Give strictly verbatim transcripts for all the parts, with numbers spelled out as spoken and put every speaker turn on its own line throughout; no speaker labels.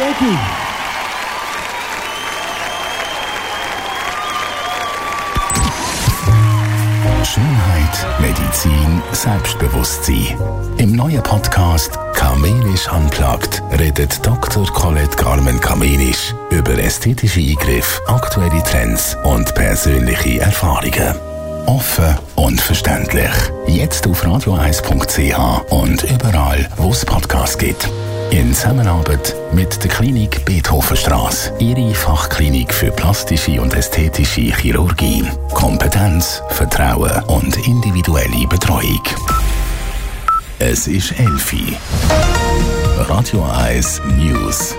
Thank you.
Schönheit, Medizin, Selbstbewusstsein. Im neuen Podcast «Kamenisch Unplugged» redet Doktor Colette Carmen-Kamenisch über ästhetische Eingriffe, aktuelle Trends und persönliche Erfahrungen. Offen und verständlich. Jetzt auf radio eis punkt c h und überall, wo es Podcasts gibt. In Zusammenarbeit mit der Klinik Beethovenstrasse. Ihre Fachklinik für plastische und ästhetische Chirurgie. Kompetenz, Vertrauen und individuelle Betreuung. Es ist elf Uhr. Radio eins News.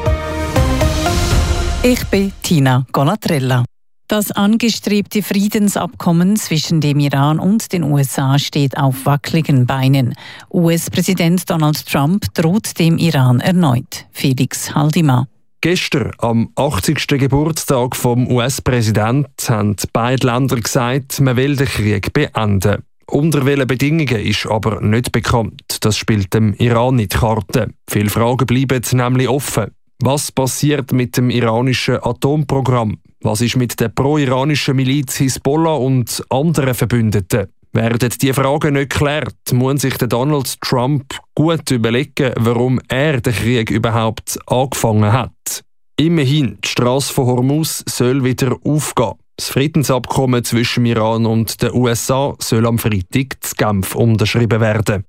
Ich bin Tina Golatrella. Das angestrebte Friedensabkommen zwischen dem Iran und den U S A steht auf wackeligen Beinen. U S-Präsident Donald Trump droht dem Iran erneut. Felix Haldima.
Gestern, am achtzigsten Geburtstag vom U S-Präsidenten, haben beide Länder gesagt, man will den Krieg beenden. Unter welchen Bedingungen ist aber nicht bekannt. Das spielt dem Iran in die Karten. Viele Fragen bleiben nämlich offen. Was passiert mit dem iranischen Atomprogramm? Was ist mit der pro-iranischen Miliz Hisbollah und anderen Verbündeten? Werden diese Fragen nicht geklärt, muss sich Donald Trump gut überlegen, warum er den Krieg überhaupt angefangen hat. Immerhin, die Strasse von Hormuz soll wieder aufgehen. Das Friedensabkommen zwischen Iran und den U S A soll am Freitag in Genf unterschrieben werden.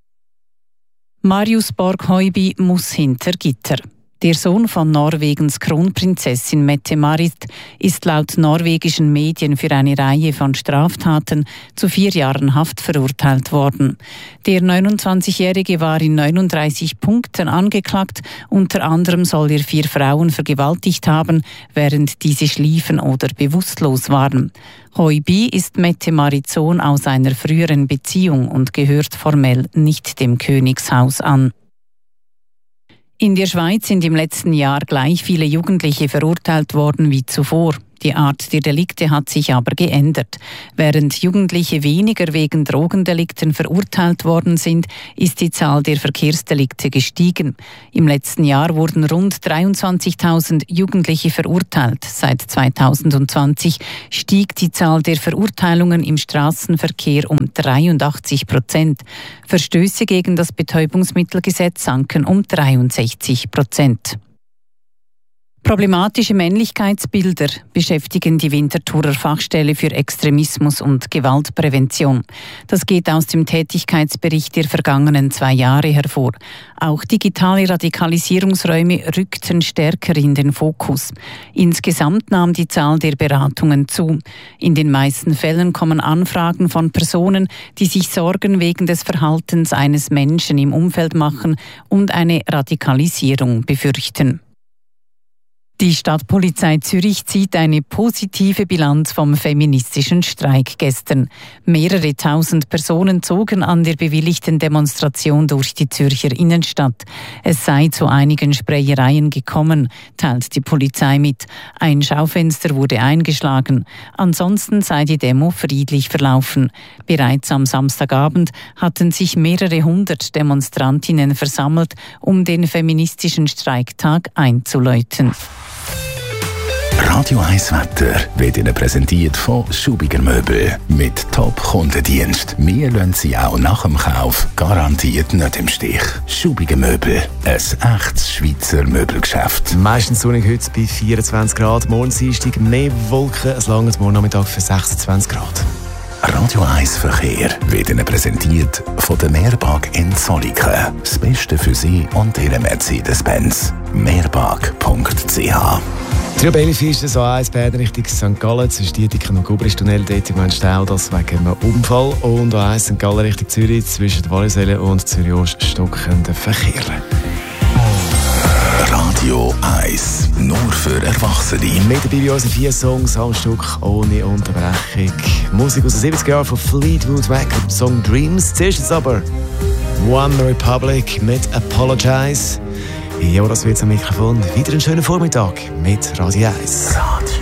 Marius Borg-Heubi muss hinter Gitter. Der Sohn von Norwegens Kronprinzessin Mette-Marit ist laut norwegischen Medien für eine Reihe von Straftaten zu vier Jahren Haft verurteilt worden. Der neunundzwanzigjährige war in neununddreißig Punkten angeklagt. Unter anderem soll er vier Frauen vergewaltigt haben, während diese schliefen oder bewusstlos waren. Heubi ist Mette-Marits Sohn aus einer früheren Beziehung und gehört formell nicht dem Königshaus an. In der Schweiz sind im letzten Jahr gleich viele Jugendliche verurteilt worden wie zuvor. Die Art der Delikte hat sich aber geändert. Während Jugendliche weniger wegen Drogendelikten verurteilt worden sind, ist die Zahl der Verkehrsdelikte gestiegen. Im letzten Jahr wurden rund dreiundzwanzigtausend Jugendliche verurteilt. Seit zweitausendzwanzig stieg die Zahl der Verurteilungen im Straßenverkehr um dreiundachtzig Prozent. Verstöße gegen das Betäubungsmittelgesetz sanken um dreiundsechzig Prozent. Problematische Männlichkeitsbilder beschäftigen die Winterthurer Fachstelle für Extremismus und Gewaltprävention. Das geht aus dem Tätigkeitsbericht der vergangenen zwei Jahre hervor. Auch digitale Radikalisierungsräume rückten stärker in den Fokus. Insgesamt nahm die Zahl der Beratungen zu. In den meisten Fällen kommen Anfragen von Personen, die sich Sorgen wegen des Verhaltens eines Menschen im Umfeld machen und eine Radikalisierung befürchten. Die Stadtpolizei Zürich zieht eine positive Bilanz vom feministischen Streik gestern. Mehrere tausend Personen zogen an der bewilligten Demonstration durch die Zürcher Innenstadt. Es sei zu einigen Sprayereien gekommen, teilt die Polizei mit. Ein Schaufenster wurde eingeschlagen. Ansonsten sei die Demo friedlich verlaufen. Bereits am Samstagabend hatten sich mehrere hundert Demonstrantinnen versammelt, um den feministischen Streiktag einzuläuten.
Radio eins Wetter wird Ihnen präsentiert von Schubiger Möbel. Mit Top-Kundendienst. Wir lassen Sie auch nach dem Kauf garantiert nicht im Stich. Schubiger Möbel, ein echtes Schweizer Möbelgeschäft.
Meistens sonnig heute bei vierundzwanzig Grad. Morgen Dienstag mehr Wolken, ein langes Morgennachmittag für sechsundzwanzig Grad.
Radio eins Verkehr wird Ihnen präsentiert von der Meerbag in Zolliken. Das Beste für Sie und Ihre Mercedes-Benz. meerbag punkt c h.
Die Rebellife ist das A eins Bern Richtung Sankt Gallen. Zwischen Dietiken und Gubristunnel dort im Stau, das wegen einem Unfall. Und A eins Sankt Gallen Richtung Zürich zwischen Wallisellen und Zürich-Ost stockender Verkehr.
Radio eins, nur für Erwachsene.
Mit dabei bei uns vier Songs am Stück ohne Unterbrechung. Musik aus den siebziger Jahren von Fleetwood Mac, Song Dreams. Zuerst jetzt aber One Republic mit Apologize. Ja, das wird am Mikrofon. Wieder einen schönen Vormittag mit Radio eins.
Radio